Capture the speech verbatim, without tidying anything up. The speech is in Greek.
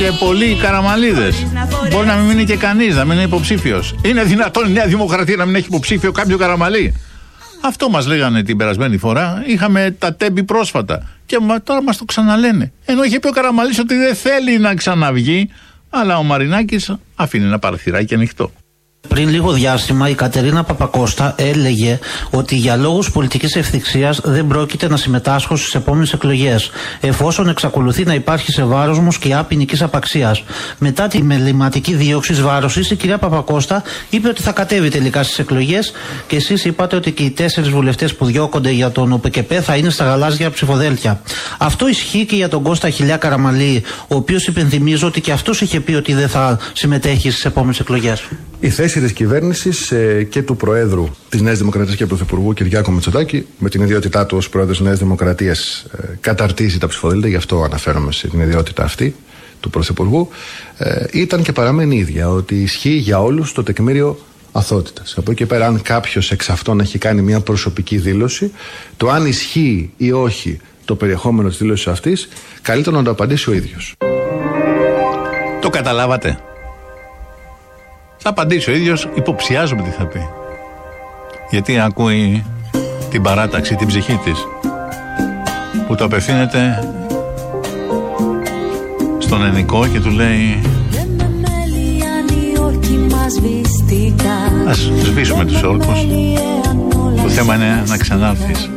και πολλοί καραμαλίδες. Μπορεί να μην μείνει και κανείς, να μην είναι υποψήφιος. Είναι δυνατόν η Νέα Δημοκρατία να μην έχει υποψήφιο κάποιο καραμαλί? Αυτό μας λέγανε την περασμένη φορά. Είχαμε τα τέμπη πρόσφατα. Και τώρα μας το ξαναλένε. Ενώ είχε πει ο Καραμαλής ότι δεν θέλει να ξαναβγεί, αλλά ο Μαρινάκης αφήνει ένα παραθυράκι ανοιχτό. Πριν λίγο διάστημα η Κατερίνα Παπακώστα έλεγε ότι για λόγους πολιτικής ευθυξίας δεν πρόκειται να συμμετάσχω στις επόμενες εκλογές, εφόσον εξακολουθεί να υπάρχει σε βάρος μου σκιά ποινικής απαξίας. Μετά τη μεληματική δίωξη της βάρωσης, η κυρία Παπακώστα είπε ότι θα κατέβει τελικά στις εκλογές και εσείς είπατε ότι και οι τέσσερις βουλευτές που διώκονται για τον ΟΠΚΠ θα είναι στα γαλάζια ψηφοδέλτια. Αυτό ισχύει και για τον Κώστα Χιλιά Καραμαλή, ο οποίος υπενθυμίζω ότι και αυτός είχε πει ότι δεν θα συμμετέχει στις επόμενες εκλογές. Η θέση της κυβέρνησης ε, και του Προέδρου της Νέας Δημοκρατίας και Πρωθυπουργού Κυριάκου Μητσοτάκη, με την ιδιότητά του ως Πρόεδρος της Νέας Δημοκρατίας, ε, καταρτίζει τα ψηφοδέλτια, γι' αυτό αναφέρομαι στην ιδιότητα αυτή του Πρωθυπουργού, ε, ήταν και παραμένει ίδια, ότι ισχύει για όλους το τεκμήριο αθωότητας. Από εκεί και πέρα, αν κάποιος εξ αυτών έχει κάνει μια προσωπική δήλωση, το αν ισχύει ή όχι το περιεχόμενο της δήλωσης αυτής, καλύτερο να το απαντήσει ο ίδιος. Το καταλάβατε? Θα απαντήσει ο ίδιος, υποψιάζομαι τι θα πει. Γιατί ακούει την παράταξη, την ψυχή της, που το απευθύνεται στον ενικό και του λέει: ας σβήσουμε τους όρκους, το θέμα είναι να ξανάρθεις.